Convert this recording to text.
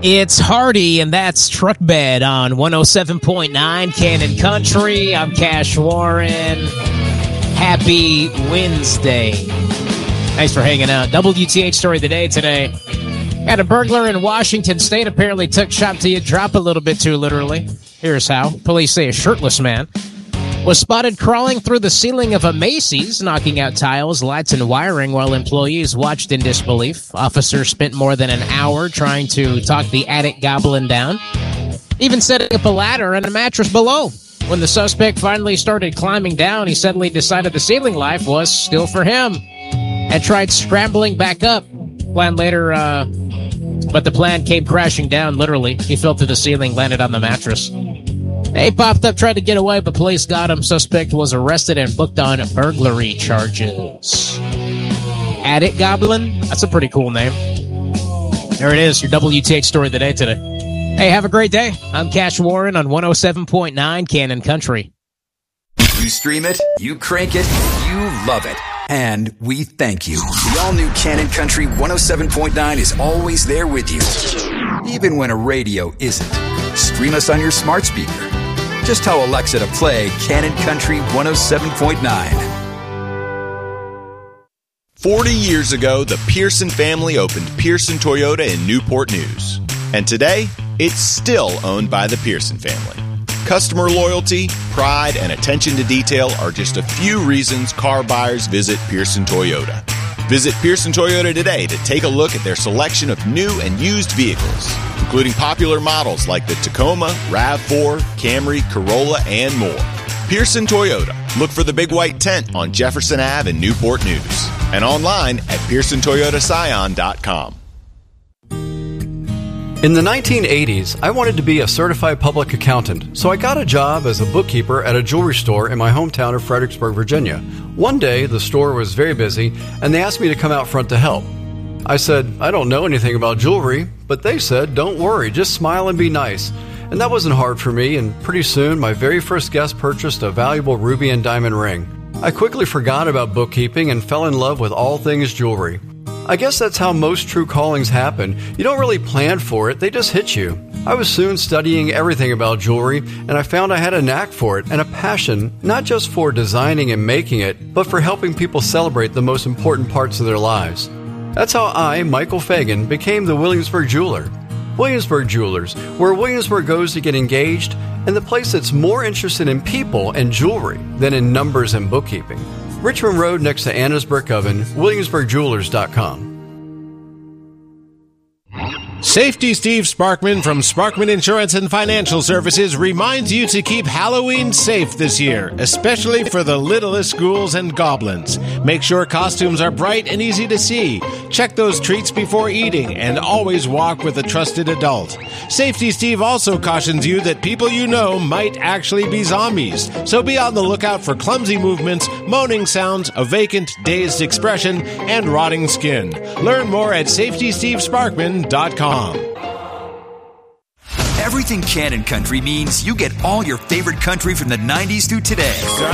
It's Hardy, and that's Truck Bed on 107.9 Cannon Country. I'm Cash Warren. Happy Wednesday. Thanks for hanging out. WTH story of the day today. Had a burglar in Washington State apparently took shop till you drop a little bit too literally. Here's how. Police say a shirtless man was spotted crawling through the ceiling of a Macy's, knocking out tiles, lights, and wiring while employees watched in disbelief. Officers spent more than an hour trying to talk the attic goblin down, even setting up a ladder and a mattress below. When the suspect finally started climbing down, he suddenly decided the ceiling life was still for him and tried scrambling back up. But the plan came crashing down, literally. He fell through the ceiling, landed on the mattress. He popped up, tried to get away, but police got him. Suspect was arrested and booked on burglary charges. Attic Goblin? That's a pretty cool name. There it is, your WTH story of the day today. Hey, have a great day. I'm Cash Warren on 107.9 Cannon Country. You stream it, you crank it, you love it. And we thank you. The all-new Cannon Country 107.9 is always there with you. Even when a radio isn't. Stream us on your smart speaker. Just tell Alexa to play Cannon Country 107.9. 40 years ago, the Pearson family opened Pearson Toyota in Newport News. And today, it's still owned by the Pearson family. Customer loyalty, pride, and attention to detail are just a few reasons car buyers visit Pearson Toyota. Visit Pearson Toyota today to take a look at their selection of new and used vehicles, including popular models like the Tacoma, RAV4, Camry, Corolla, and more. Pearson Toyota. Look for the big white tent on Jefferson Ave in Newport News and online at PearsonToyotaScion.com. In the 1980s, I wanted to be a certified public accountant, so I got a job as a bookkeeper at a jewelry store in my hometown of Fredericksburg, Virginia. One day, the store was very busy, and they asked me to come out front to help. I said, I don't know anything about jewelry, but they said, don't worry, just smile and be nice. And that wasn't hard for me, and pretty soon, my very first guest purchased a valuable ruby and diamond ring. I quickly forgot about bookkeeping and fell in love with all things jewelry. I guess that's how most true callings happen. You don't really plan for it, they just hit you. I was soon studying everything about jewelry, and I found I had a knack for it and a passion, not just for designing and making it, but for helping people celebrate the most important parts of their lives. That's how I, Michael Fagan, became the Williamsburg Jeweler. Williamsburg Jewelers, where Williamsburg goes to get engaged, and the place that's more interested in people and jewelry than in numbers and bookkeeping. Richmond Road next to Anna's Brick Oven, WilliamsburgJewelers.com. Safety Steve Sparkman from Sparkman Insurance and Financial Services reminds you to keep Halloween safe this year, especially for the littlest ghouls and goblins. Make sure costumes are bright and easy to see. Check those treats before eating and always walk with a trusted adult. Safety Steve also cautions you that people you know might actually be zombies, so be on the lookout for clumsy movements, moaning sounds, a vacant, dazed expression, and rotting skin. Learn more at SafetySteveSparkman.com. Everything Cannon Country means you get all your favorite country from the 90s through today.